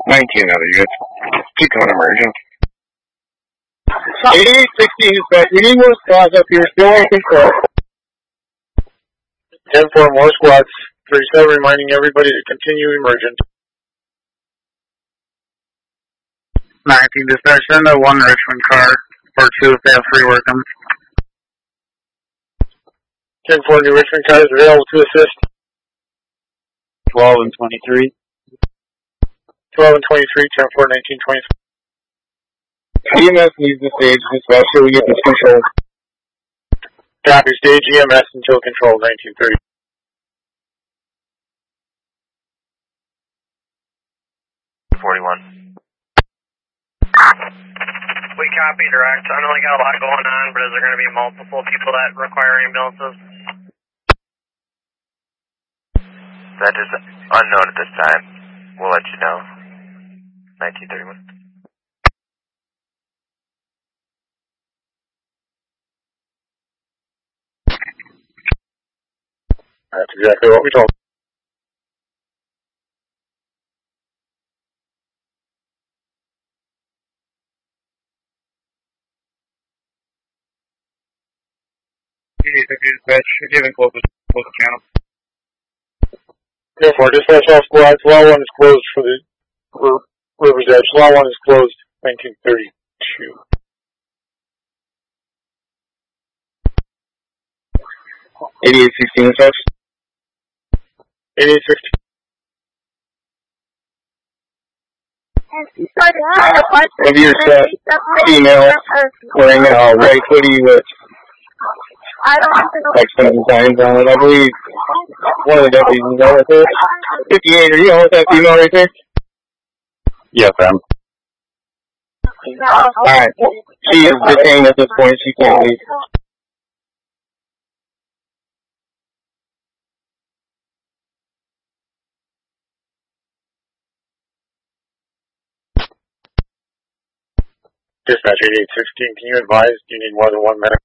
19 out of you guys. Keep on emergent. 8816 dispatch. We need more squads up here. Still in control. 10-4, more squads. 37 reminding everybody to continue emergent. 19 dispatch, send a 1 Richmond car or 2 if they have free work them. 10-4, new Richmond cars available to assist. 12 and 23. 12 and 23, 10-4, 19, 23. EMS needs the stage dispatch so we get this control. Copy, stage EMS until control, 1930. We copy direct. I know they got a lot going on, but is there going to be multiple people that require ambulances? That is unknown at this time. We'll let you know. 1931. That's exactly what we told. Dispatch, given close channel. 10-4, dispatch all squads. Law 1 is closed for the River's Edge. Law 1 is closed, 1932. 8816 dispatch. 8816. Of your set, female, wearing a white hoodie with like some designs on it. I believe one of the deputies is on with her. 58, are you on with that female right there? Yes, ma'am. Alright, she is detained at this point, she can't leave. Dispatch 8816, can you advise, do you need more than 1 minute?